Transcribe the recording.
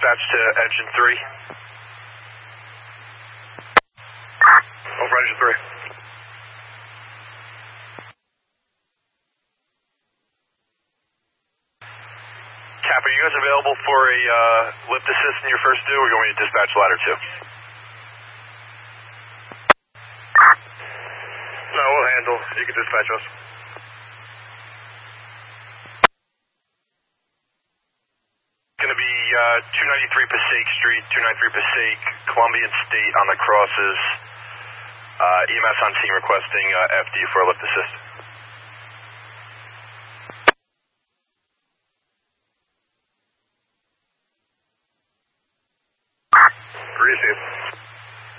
dispatch to engine 3. Over engine 3. Cap, are you guys available for a lift assist in your first due, or you want me to dispatch ladder 2? No, we'll handle. You can dispatch us. Going to be 293 Passaic Street, 293 Passaic, Columbian State on the crosses. EMS on scene requesting FD for a lift assist.